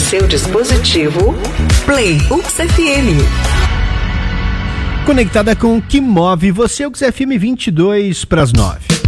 seu dispositivo, Play UXFM. Conectada com o que move você, UXFM 22 para as 9.